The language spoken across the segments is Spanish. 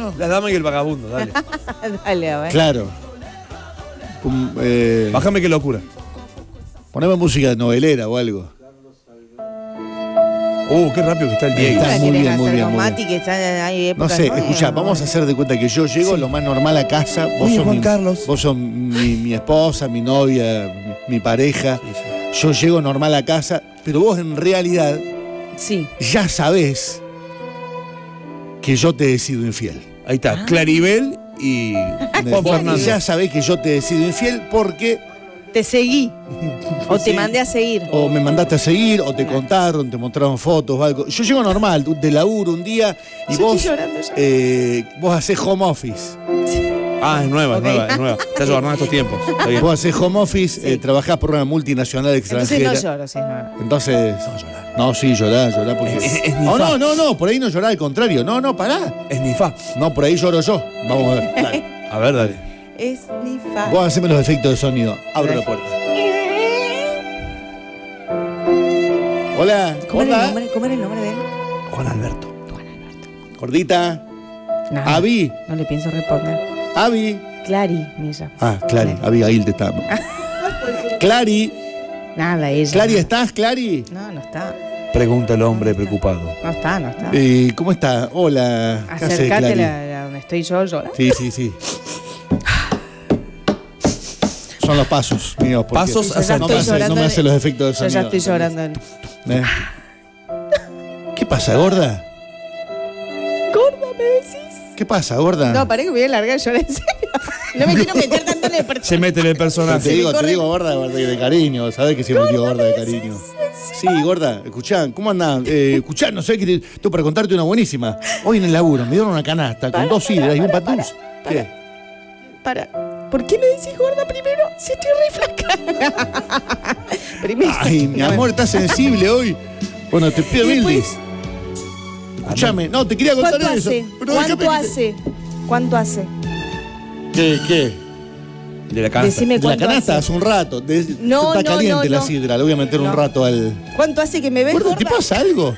La dama y el vagabundo, dale. Dale, a ver. Claro. Bájame, qué locura. Poneme música novelera o algo. Qué rápido que está el Diego. Está muy bien, muy bien. Mati, que está ahí No sé, escuchá, vamos a hacer de cuenta que yo llego lo más normal a casa. Vos sos Juan Carlos. Vos sos mi esposa, mi novia, mi pareja. Yo llego normal a casa, pero vos en realidad ya sabés que yo te he sido infiel. Ahí está, Claribel y Juan Fernando. Ya sabés que yo te he sido infiel porque... Te seguí. O te mandé a seguir. O me mandaste a seguir, o te contaron, te mostraron fotos o algo. Yo llego normal, de laburo un día, y vos hacés home office. Es nueva. Está llorando estos tiempos. Vos hacés home office, trabajás por una multinacional extranjera. Entonces no lloro, si es nueva. Entonces... No, sí, llorá porque... No, por ahí no llorá, al contrario. No, pará. Es Nifa. No, por ahí lloro yo. Vamos a ver, dale. A ver, dale. Es Nifa. Vos haceme los efectos de sonido. Abro la puerta. Hola. ¿Cómo era el nombre de él? Juan Alberto. Gordita. Nada. Avi. No le pienso responder. Avi. Clary, me llama. Clary. Abigail te está. Clary. Nada, ella. Clary, ¿estás, Clary? No está. Pregunta el hombre preocupado. No está. ¿Cómo está? Hola. Acércate a donde estoy yo, llora. Sí. Son los pasos míos. Pasos no me hace los efectos de sonido. Yo ya estoy llorando. ¿Qué pasa, gorda? ¿Gorda me decís? ¿Qué pasa, gorda? No, paré que me voy a largar a llorar en serio. No me quiero meter tanto en el personaje. Se mete en el personaje. Te digo gorda de cariño. ¿Sabés que se metió gorda de cariño? Sí, gorda. Escuchá, ¿cómo andás? Escuchá, no sé qué tengo para contarte una buenísima. Hoy en el laburo me dieron una canasta con 2 sidras y un patús. ¿Qué? ¿Por qué me decís gorda primero si estoy re flaca? Primero. Ay, mi amor, estás sensible hoy. Bueno, te pido mil. Escuchame, no, te quería contar eso. ¿Cuánto hace? ¿Qué? De la canasta. Decime cuánto canasta hace. hace un rato. No, está caliente la no. sidra. Le voy a meter un rato al... ¿Cuánto hace que me ves gorda? ¿Te pasa algo?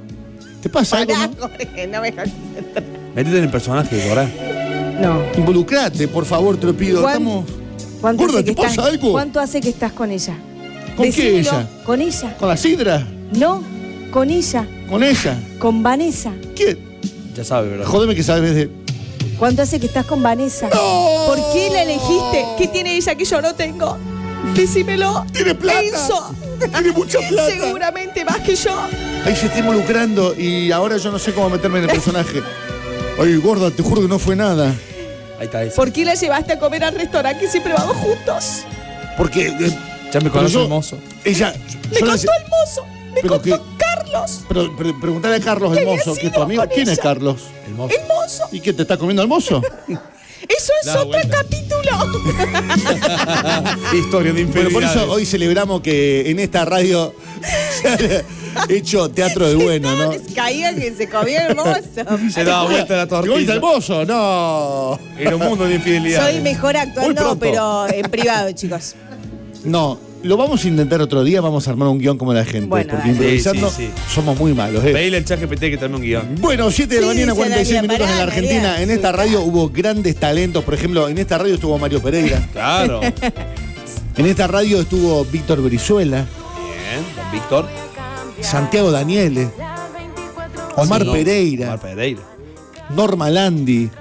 Pará, Jorge, no me dejas. Métete en el personaje, Dora. No. Involucrate, por favor, te lo pido. Gorda, ¿te pasa algo? ¿Cuánto hace que estás con ella? ¿Con Decímelo. qué ella? ¿Con ella? ¿Con la sidra? No, con ella. ¿Con ella? Con Vanessa. ¿Qué? Ya sabe, ¿verdad? Jódeme que sabes de... ¿Cuánto hace que estás con Vanessa? ¡No! ¿Por qué la elegiste? ¿Qué tiene ella que yo no tengo? Decímelo. ¡Tiene plata! Enzo. ¡Tiene mucha plata! Seguramente más que yo. Ahí se está involucrando y ahora yo no sé cómo meterme en el personaje. Ay, gorda, te juro que no fue nada. Ahí está esa. ¿Por qué la llevaste a comer al restaurante que siempre vamos juntos? Porque... ya me conoce el mozo. Ella... Me contó el mozo. Me contó Carlos. Pero preguntale a Carlos, el mozo, que es tu amigo. ¿Quién es Carlos? El mozo. El mozo. ¿Y qué, te está comiendo el mozo? Eso es otro capítulo. Historia de infidelidades. Pero por eso hoy celebramos que en esta radio se ha hecho teatro de bueno, ¿no? Caía que se comía el mozo. Se daba vuelta la ¿Te gusta tortilla. el mozo? No. Era un mundo de infidelidades. Soy mejor Muy actuando, pronto. pero en privado, chicos. No, lo vamos a intentar otro día, vamos a armar un guión como la gente. Bueno, porque dale. improvisando Sí. somos muy malos, Pedile al ChatGPT que tome un guión. Bueno, 7 de la Sí, mañana, dice 46 Dalia, minutos en la pará, Argentina. Dalia. En esta radio hubo grandes talentos. Por ejemplo, en esta radio estuvo Mario Pereira. Claro. Bien, En esta radio estuvo Víctor Brizuela, don Víctor. Santiago Daniele, Omar Sí, no. Pereira, Omar Pereira. Norma Landi.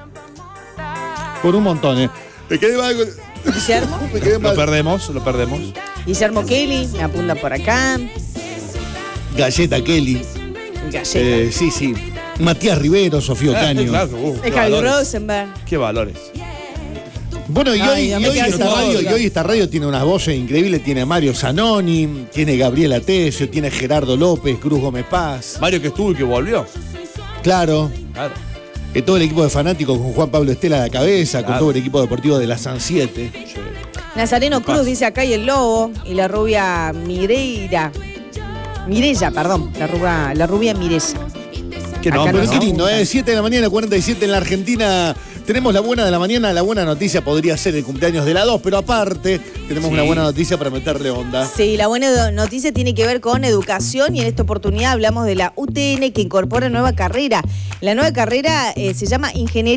Por un montón, ¿eh? Me quedé mal. Guillermo. Me quedé Lo mal. perdemos. Guillermo Kelly, me apunta por acá. Galleta Kelly. Galleta. Sí. Matías Rivero, Sofía Ocaño. Claro, qué Javi valores. Rosenberg. Qué valores. Bueno, y Ay, no me quedas sin música. hoy esta radio tiene unas voces increíbles. Tiene a Mario Zanoni, tiene Gabriela Tesio, tiene Gerardo López, Cruz Gómez Paz. Mario que estuvo y que volvió. Claro. Claro. Todo el equipo de fanáticos con Juan Pablo Estela a la cabeza, con Claro. todo el equipo deportivo de la San 7. Nazareno Cruz dice acá y el lobo. Y la rubia Mirella, perdón. La rubia Mirella. Qué Acá nombre, Pero no. qué lindo, 7 de la mañana, 47 en la Argentina. Tenemos la buena de la mañana. La buena noticia podría ser el cumpleaños de la 2, pero aparte tenemos una buena noticia para meterle onda. Sí, la buena noticia tiene que ver con educación y en esta oportunidad hablamos de la UTN que incorpora nueva carrera. La nueva carrera se llama Ingeniería